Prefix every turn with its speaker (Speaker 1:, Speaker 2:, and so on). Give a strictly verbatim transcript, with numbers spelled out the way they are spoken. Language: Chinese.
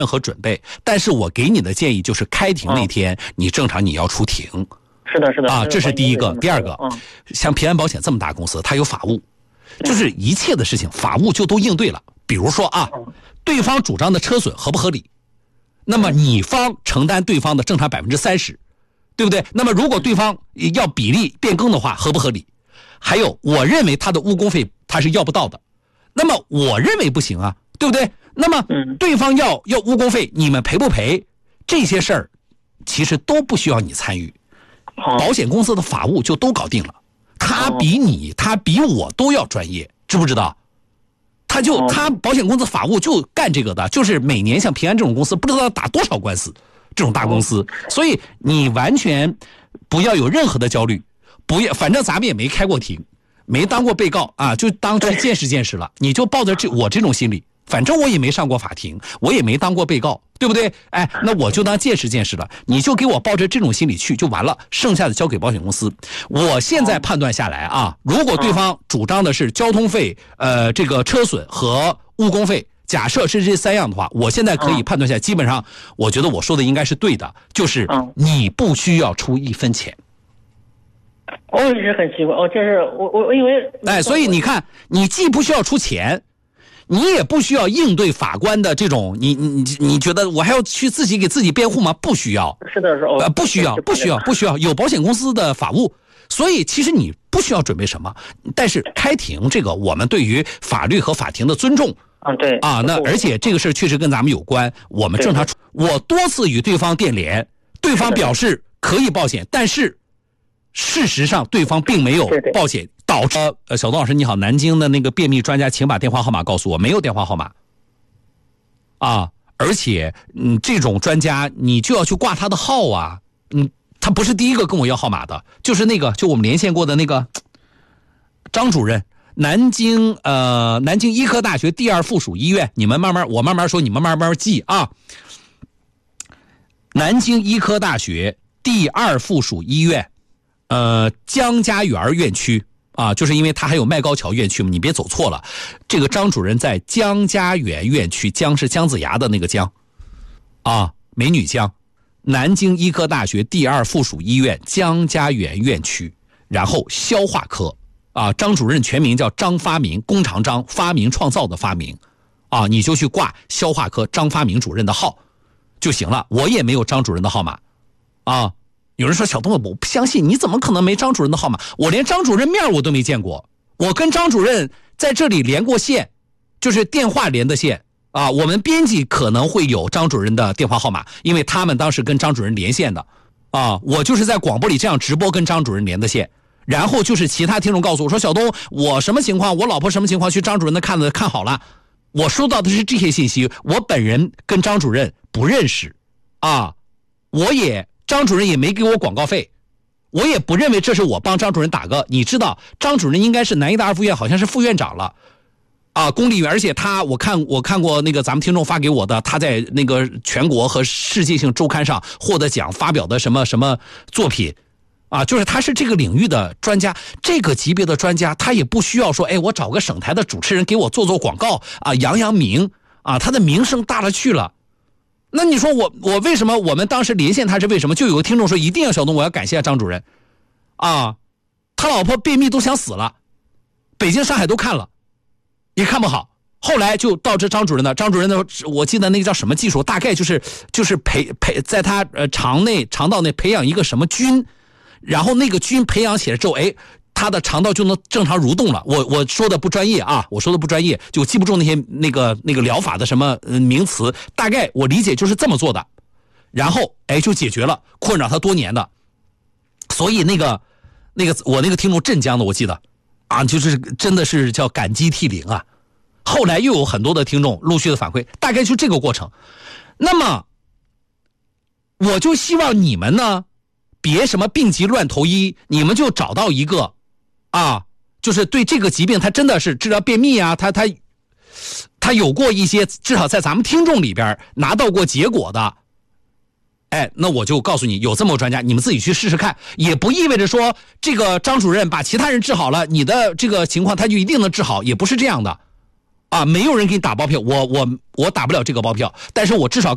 Speaker 1: 任何准备，但是我给你的建议就是开庭那天、嗯、你正常你要出庭。
Speaker 2: 是的是的
Speaker 1: 啊，这是第一个。第二个、
Speaker 2: 嗯、
Speaker 1: 像平安保险这么大公司，它有法务，就是一切的事情法务就都应对了。比如说啊，对方主张的车损合不合理，那么你方承担对方的正常百分之三十，对不对？那么如果对方要比例变更的话，合不合理？还有，我认为他的误工费他是要不到的，那么我认为不行啊，对不对？那么对方要要误工费，你们赔不赔？这些事儿其实都不需要你参与，保险公司的法务就都搞定了。他比你，他比我都要专业，知不知道？他就他保险公司法务就干这个的，就是每年像平安这种公司，不知道要打多少官司，这种大公司，所以你完全不要有任何的焦虑，不要，反正咱们也没开过庭，没当过被告啊，就当去见识见识了，你就抱着这我这种心理。反正我也没上过法庭，我也没当过被告，对不对？哎，那我就当见识见识了。你就给我抱着这种心理去就完了，剩下的交给保险公司。我现在判断下来啊，如果对方主张的是交通费、呃这个车损和误工费，假设是这三样的话，我现在可以判断下，基本上我觉得我说的应该是对的，就是你不需要出一分钱。
Speaker 2: 我一直很奇怪，哦，这是我我因为
Speaker 1: 哎，所以你看，你既不需要出钱。你也不需要应对法官的这种，你你你觉得我还要去自己给自己辩护吗？不需要。
Speaker 2: 是的，是哦，
Speaker 1: 呃，不需要，不需要，不需要，有保险公司的法务，所以其实你不需要准备什么。但是开庭这个，我们对于法律和法庭的尊重
Speaker 2: 啊，对
Speaker 1: 啊，那而且这个事确实跟咱们有关，我们正常。我多次与对方电联，对方表示可以报险，但是事实上对方并没有报险。导致呃，小东老师你好，南京的那个便秘专家，请把电话号码告诉我。没有电话号码啊，而且嗯，这种专家你就要去挂他的号啊，嗯，他不是第一个跟我要号码的，就是那个就我们连线过的那个张主任，南京呃南京医科大学第二附属医院，你们慢慢我慢慢说，你们慢慢记啊。南京医科大学第二附属医院，呃江家园院区。啊，就是因为他还有麦高桥院区嘛，你别走错了。这个张主任在江家园院区，江是姜子牙的那个姜，啊，美女江，南京医科大学第二附属医院江家园院区，然后消化科，啊，张主任全名叫张发明，工长张，发明创造的发明，啊，你就去挂消化科张发明主任的号就行了。我也没有张主任的号码，啊。有人说小东，我不相信，你怎么可能没张主任的号码？我连张主任面我都没见过，我跟张主任在这里连过线，就是电话连的线啊。我们编辑可能会有张主任的电话号码，因为他们当时跟张主任连线的啊。我就是在广播里这样直播跟张主任连的线，然后就是其他听众告诉我说，小东，我什么情况？我老婆什么情况？去张主任那看的看好了。我收到的是这些信息，我本人跟张主任不认识啊，我也。张主任也没给我广告费，我也不认为这是我帮张主任打个。你知道，张主任应该是南医大二附院，好像是副院长了，啊，公立医院。而且他，我看我看过那个咱们听众发给我的，他在那个全国和世界性周刊上获得奖，发表的什么什么作品，啊，就是他是这个领域的专家，这个级别的专家，他也不需要说，哎，我找个省台的主持人给我做做广告啊，扬扬名啊，他的名声大了去了。那你说我我为什么我们当时连线他是为什么？就有个听众说一定要小东，我要感谢张主任，啊，他老婆便秘都想死了，北京上海都看了，也看不好，后来就到这张主任的，张主任的我记得那个叫什么技术，大概就是就是培培在他呃肠内肠道内培养一个什么菌，然后那个菌培养起来之后，哎。他的肠道就能正常蠕动了。我我说的不专业啊，我说的不专业，就记不住那些那个那个疗法的什么、呃、名词，大概我理解就是这么做的，然后哎就解决了困扰他多年的。所以那个那个我那个听众镇江的，我记得啊，就是真的是叫感激涕零啊。后来又有很多的听众陆续的反馈，大概就这个过程。那么我就希望你们呢，别什么病急乱投医，你们就找到一个。啊，就是对这个疾病，他真的是治疗便秘啊，他他他有过一些，至少在咱们听众里边拿到过结果的，哎，那我就告诉你，有这么个专家，你们自己去试试看，也不意味着说这个张主任把其他人治好了，你的这个情况他就一定能治好，也不是这样的，啊，没有人给你打包票，我我我打不了这个包票，但是我至少。